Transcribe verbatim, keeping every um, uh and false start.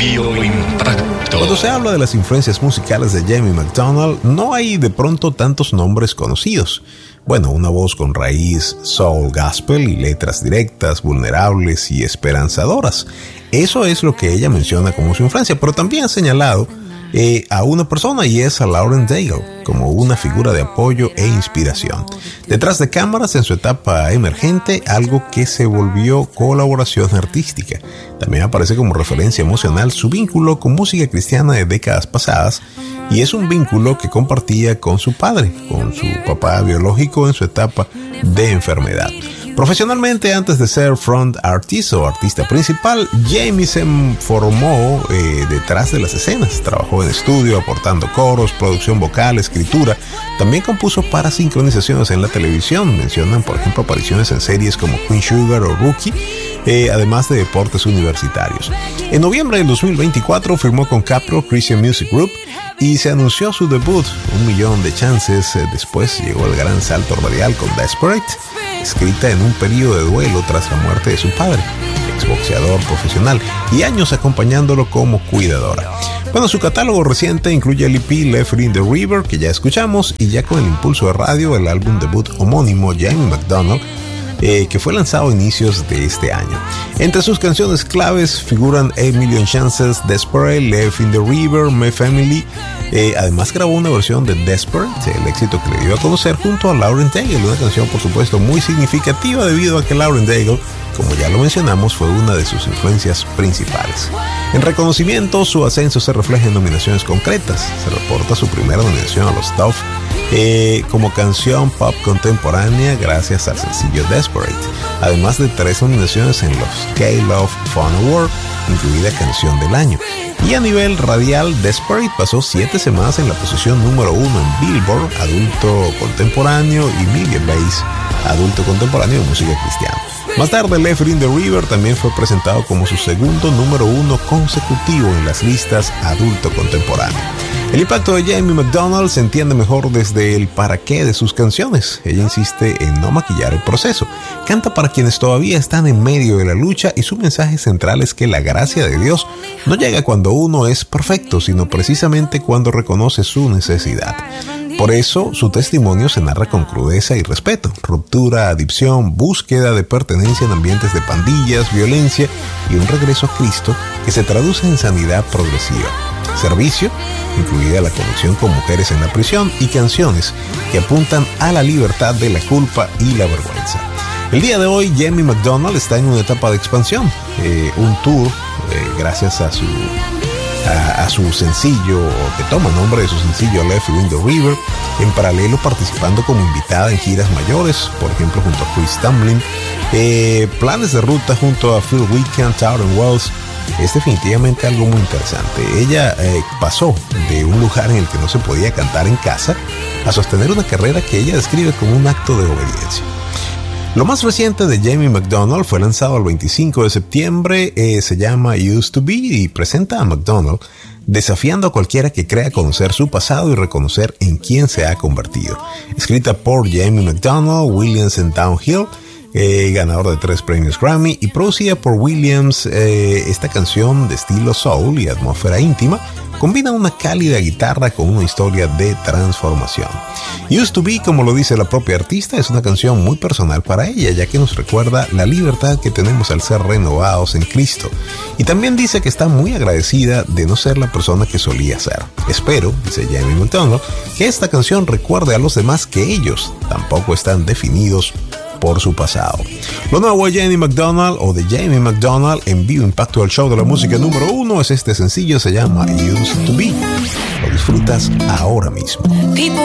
Bioimpacto. Cuando se habla de las influencias musicales de Jamie McDonald, no hay de pronto tantos nombres conocidos. Bueno, una voz con raíz soul gospel y letras directas, vulnerables y esperanzadoras. Eso es lo que ella menciona como su influencia, pero también ha señalado eh, a una persona, y es a Lauren Daigle, como una figura de apoyo e inspiración. Detrás de cámaras, en su etapa emergente, algo que se volvió colaboración artística. También aparece como referencia emocional su vínculo con música cristiana de décadas pasadas, y es un vínculo que compartía con su padre, con su papá biológico en su etapa de enfermedad. Profesionalmente, antes de ser front artist o artista principal, Jamie se formó eh, detrás de las escenas. Trabajó en estudio, aportando coros, producción vocal, escritura. También compuso para sincronizaciones en la televisión. Mencionan, por ejemplo, apariciones en series como Queen Sugar o Rookie, eh, además de deportes universitarios. En noviembre del dos mil veinticuatro firmó con Capro Christian Music Group y se anunció su debut, Un Millón de Chances. Después llegó el gran salto radial con Desperate, escrita en un periodo de duelo tras la muerte de su padre, exboxeador profesional, y años acompañándolo como cuidadora. Bueno, su catálogo reciente incluye el E P Left in the River, que ya escuchamos, y ya con el impulso de radio, el álbum debut homónimo Jamie McDonald, Eh, que fue lanzado a inicios de este año. Entre sus canciones claves figuran A Million Chances, Desperate, Left in the River, My Family. Eh, además grabó una versión de Desperate, el éxito que le dio a conocer, junto a Lauren Daigle, una canción por supuesto muy significativa debido a que Lauren Daigle, como ya lo mencionamos, fue una de sus influencias principales. En reconocimiento, su ascenso se refleja en nominaciones concretas. Se reporta su primera nominación a los Tough eh, como canción pop contemporánea gracias al sencillo Desperate, además de tres nominaciones en los K-Love Fun Award, incluida Canción del Año. Y a nivel radial, Desperate pasó siete semanas en la posición número uno en Billboard Adulto Contemporáneo y Media Base Adulto Contemporáneo de Música Cristiana. Más tarde, Left in the River también fue presentado como su segundo número uno consecutivo en las listas Adulto Contemporáneo. El impacto de Jamie McDonald se entiende mejor desde el para qué de sus canciones. Ella insiste en no maquillar el proceso. Canta para quienes todavía están en medio de la lucha, y su mensaje central es que la gracia de Dios no llega cuando uno es perfecto, sino precisamente cuando reconoce su necesidad. Por eso, su testimonio se narra con crudeza y respeto. Ruptura, adicción, búsqueda de pertenencia en ambientes de pandillas, violencia y un regreso a Cristo que se traduce en sanidad progresiva. Servicio, incluida la conexión con mujeres en la prisión, y canciones que apuntan a la libertad de la culpa y la vergüenza. El día de hoy, Jamie McDonald está en una etapa de expansión, eh, un tour, eh, gracias a su... A, a su sencillo, que toma nombre de su sencillo Left in the River, en paralelo participando como invitada en giras mayores, por ejemplo junto a Chris Tomlin, eh, planes de ruta junto a Phil Wickham, Tauren Wells. Es definitivamente algo muy interesante. Ella eh, pasó de un lugar en el que no se podía cantar en casa a sostener una carrera que ella describe como un acto de obediencia. Lo más reciente de Jamie McDonald fue lanzado el veinticinco de septiembre, eh, se llama Used to Be, y presenta a McDonald desafiando a cualquiera que crea conocer su pasado y reconocer en quién se ha convertido. Escrita por Jamie McDonald, Williams and Downhill, eh, ganador de tres premios Grammy, y producida por Williams. Eh, esta canción de estilo soul y atmósfera íntima combina una cálida guitarra con una historia de transformación. Used to Be, como lo dice la propia artista, es una canción muy personal para ella, ya que nos recuerda la libertad que tenemos al ser renovados en Cristo. Y también dice que está muy agradecida de no ser la persona que solía ser. Espero, dice Jamie McDonald, que esta canción recuerde a los demás que ellos tampoco están definidos por su pasado. Lo nuevo de Jamie McDonald, o de Jamie McDonald, en Vivo Impacto del Show de la Música número uno, es este sencillo, se llama Used to Be. Lo disfrutas ahora mismo.